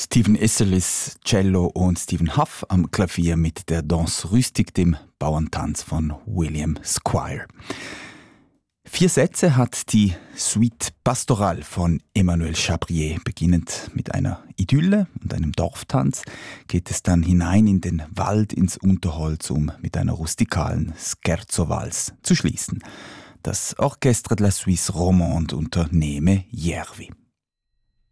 Stephen Isserlis, Cello und Stephen Huff am Klavier mit der Danse Rustique, dem Bauerntanz von William Squire. 4 Sätze hat die Suite Pastorale von Emmanuel Chabrier. Beginnend mit einer Idylle und einem Dorftanz geht es dann hinein in den Wald, ins Unterholz, um mit einer rustikalen Scherzo-Vals zu schließen. Das Orchestre de la Suisse Romande unter Neme Järvi.